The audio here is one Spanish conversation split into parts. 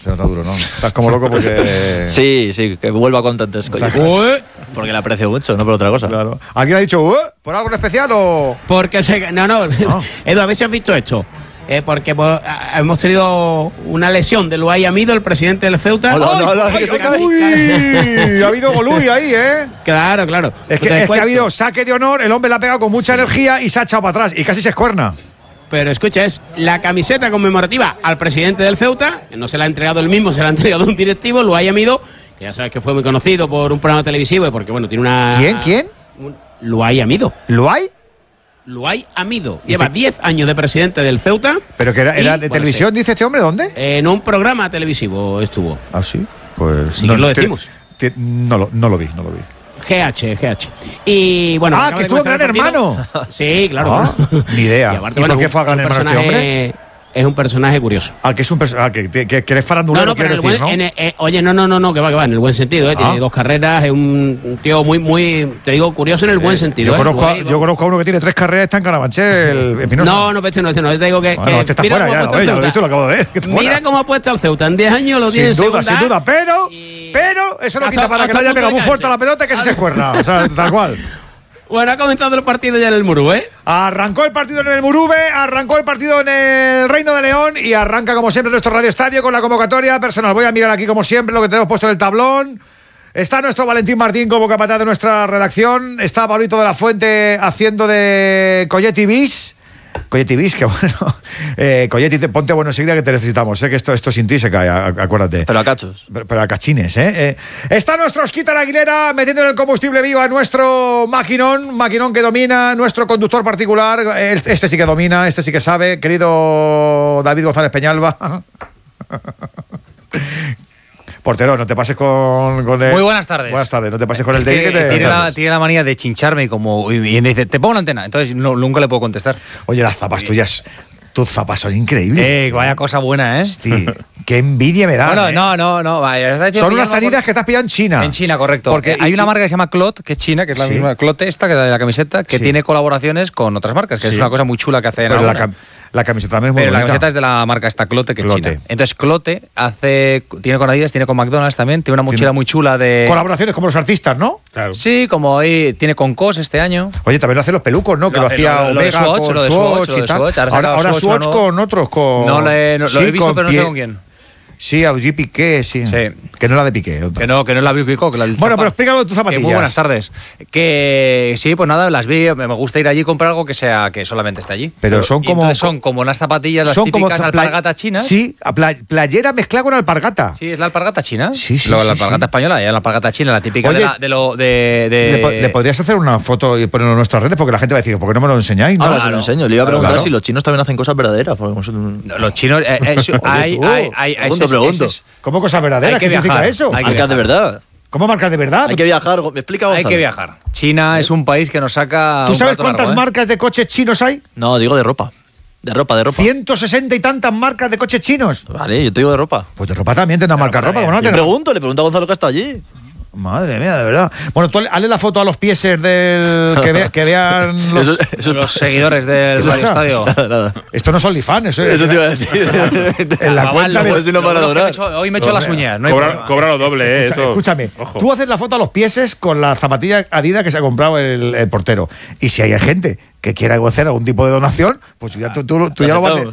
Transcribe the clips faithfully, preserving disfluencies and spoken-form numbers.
Se nota duro, ¿no? Estás como loco porque... Sí, sí, que vuelva con tantas cosas. Porque le aprecio mucho, no por otra cosa. Claro. ¿Alguien ha dicho, uh, por algo en especial o...? Porque se... No, no. no. Edu, a ver si has visto esto. Eh, porque pues, hemos tenido una lesión de Luay Amido, el presidente del Ceuta. ¡Ay, no, no, no, ay, que ay, uy! Ha habido golui ahí, ¿eh? Claro, claro. Es que, es que ha habido saque de honor, el hombre la ha pegado con mucha energía y se ha echado para atrás y casi se escuerna. Pero escucha, es la camiseta conmemorativa al presidente del Ceuta, que no se la ha entregado él mismo, se la ha entregado un directivo, Luay Amido, que ya sabes que fue muy conocido por un programa televisivo y porque, bueno, tiene una... ¿Quién? ¿Quién? Un, Luay Amido. ¿Luay? Luay Amido. Lleva diez años de presidente del Ceuta. ¿Pero que era, era de bueno, televisión, sí. dice este hombre? ¿Dónde? Eh, en un programa televisivo estuvo. ¿Ah, sí? Pues... Sí, no, lo decimos. Te, te, no, lo, no lo vi, no lo vi. G H, G H. Y bueno. Ah, que estuvo en Gran Hermano. Sí, claro. Ah, ni idea. Y, aparte, ¿Y bueno, por qué fue a Gran Hermano este hombre? Es un personaje curioso. Ah, que es un personaje. Ah, que, que, que eres farandulero, no, no, quiere decir, buen, ¿no? En el, eh, oye, no, no, no, no, que va, que va, en el buen sentido, ¿eh? Ah. Tiene dos carreras, es un, un tío muy, muy, te digo, curioso en el buen eh, sentido. Yo, ¿eh? conozco, a, yo conozco a uno que tiene tres carreras, está en Carabanchel, Espinosa. No, no, este no, este no, te digo que. Bueno, que este está fuera ya, lo, ya lo he visto, lo acabo de ver. Mira cómo ha puesto al Ceuta, en diez años lo tiene en segunda. Sin duda, sin duda, pero, y... pero, eso no quita para que le haya pegado muy fuerte a la pelota que se se escuerna, o sea, tal cual. Bueno, ha comenzado el partido ya en el Murube, ¿eh? Arrancó el partido en el Murube, arrancó el partido en el Reino de León y arranca como siempre nuestro Radio Estadio con la convocatoria personal. Voy a mirar aquí como siempre lo que tenemos puesto en el tablón. Está nuestro Valentín Martín como capataz de nuestra redacción. Está Pablito de la Fuente haciendo de Colletti Bis. Colletti Bis, que bueno. Eh, Colletti, te, ponte bueno enseguida que te necesitamos, ¿eh? Que esto, esto sin ti se cae, acuérdate. Pero a cachos. Pero, pero a cachines, ¿eh? eh está nuestro Osquitar Aguilera metiendo en el combustible vivo a nuestro maquinón, maquinón que domina, nuestro conductor particular. Este sí que domina, este sí que sabe. Querido David González Peñalba. Portero, no te pases con, con el... Muy buenas tardes. Buenas tardes, no te pases con el es de que, que te... tiene, la, tiene la manía de chincharme y como y me dice, te pongo la antena, entonces no, nunca le puedo contestar. Oye, las zapas tuyas, tus zapas son increíbles. Eh, vaya cosa buena, ¿eh? Sí, qué envidia me da. Bueno, ¿eh? no, no, no. Vaya, son unas salidas por... que te has pillado en China. En China, correcto. Porque hay una marca que se llama Clot, que es china, que es la sí. misma Clote esta, que da de la camiseta, que sí. tiene colaboraciones con otras marcas, que sí. es una cosa muy chula que hacen ahora. La, la camiseta también es muy Pero bonita. La camiseta es de la marca esta Clote, que Clote. es china. Entonces Clote hace, tiene con Adidas, tiene con McDonald's también, tiene una mochila tiene muy chula de... Colaboraciones como los artistas, ¿no? Claro. Sí, como hoy tiene con C O S este año. Oye, también lo hacen los pelucos, ¿no? Que lo, lo hacía lo, lo Omega Swatch, con lo de Swatch, Swatch, lo de Swatch. Ahora, ahora, ahora Swatch no, con otros, con... No, le, no sí, lo he visto, pero no pie... sé con quién. Sí, Augie Piqué, sí. sí. Que no la de Piqué. Otra. Que no, que no es la Piqué, que la del Bueno, Champán. pero explícalo de tus zapatillas. Que muy buenas tardes. Que sí, pues nada, las vi. Me gusta ir allí y comprar algo que sea que solamente esté allí. Pero, pero son como son como unas zapatillas, las típicas alpargata chinas. Sí, playera mezclada con alpargata. Sí, es la alpargata china. Sí, sí. Luego sí, la alpargata sí. española, ya la alpargata china, la típica Oye, de, la, de lo de, de... ¿le, po ¿Le podrías hacer una foto y ponerlo en nuestras redes? Porque la gente va a decir, ¿por qué no me lo enseñáis? ¿no? Ahora se lo enseño. Le iba a preguntar claro. si los chinos también hacen cosas verdaderas. No, los chinos. Eh, es, hay, hay, hay, hay, pregunto, ese, pregunto. Ese, ¿Cómo cosas verdaderas? ¿Qué significa eso? Hay que marcas de verdad. ¿Cómo marcas de verdad? Hay que viajar. ¿Me explica Gonzalo? Hay que viajar. China ¿Eh? es un país que nos saca. ¿Tú sabes cuántas largo, ¿eh? marcas de coches chinos hay? No, digo de ropa. De ropa, de ropa. ciento sesenta y tantas marcas de coches chinos. Vale, yo te digo de ropa. Pues de ropa también, tiene una marca de ropa. ropa. Yo pregunto, le pregunto a Gonzalo que está allí. Madre mía, de verdad. Bueno, tú hazle la foto a los pieses del que, ve, que vean los, eso, eso, los seguidores del Radio Estadio. Nada, nada. Esto no son OnlyFans, eso, eso te iba a decir. En la ah, cuenta vale, de... pues si no para lo, lo hecho, hoy me he hecho las uñas. No cobra, cobra lo doble, eh. Escucha, eso. Escúchame, Ojo. Tú haces la foto a los pieses con la zapatilla Adidas que se ha comprado el, el portero. Y si hay gente que quiera hacer algún tipo de donación, pues ya, tú, tú, tú ya lo vas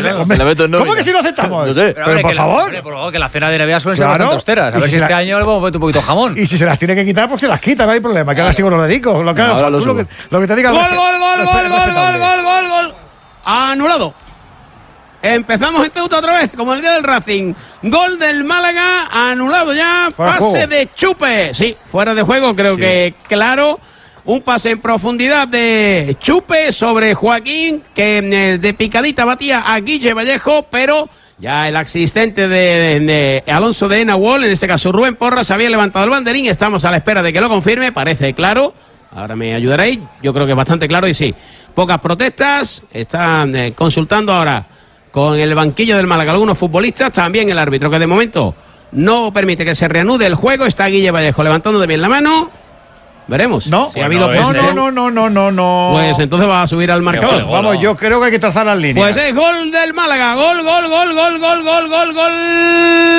a... ¿Cómo que si lo aceptamos? No sé. Pero, pero por que favor. La, hombre, por favor, que la cena de Navidad suelen ser claro. bastante austeras. A ver si, si este la... año le hemos puesto un poquito jamón. Y si se las tiene que quitar, pues se las quita, no hay problema. Que ahora sí lo dedico. Lo que, no, haga, lo, tú, lo, que, lo que te diga. Gol, gol, gol, gol, gol, gol, gol, gol, gol. Anulado. Empezamos en Ceuta otra vez, como el día del Racing. Gol del Málaga, anulado ya. Fuera pase de Chupe. Sí, fuera de juego, creo sí. que claro. Un pase en profundidad de Chupe sobre Joaquín, que de picadita batía a Guille Vallejo, pero ya el asistente de, de, de Alonso de Nahuel, en este caso Rubén Porras, había levantado el banderín. Estamos a la espera de que lo confirme, parece claro. Ahora me ayudaréis, yo creo que es bastante claro y sí. Pocas protestas, están eh, consultando ahora con el banquillo del Málaga algunos futbolistas, también el árbitro, que de momento no permite que se reanude el juego. Está Guille Vallejo levantando de bien la mano. Veremos. No, si ha bueno, habido no, no, no, no, no, no. Pues entonces va a subir al marcador. Gol, vamos, yo creo que hay que trazar las líneas. Pues es gol del Málaga. Gol, gol, gol, gol, gol, gol, gol, gol.